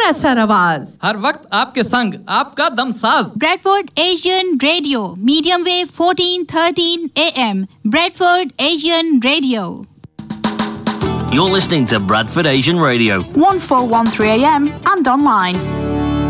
सुर असर आवाज, हर वक्त आपके संग, आपका Damsaz. Bradford Asian Radio, medium wave 1413 AM. Bradford Asian Radio. You're listening to Bradford Asian Radio. 1413 AM and online.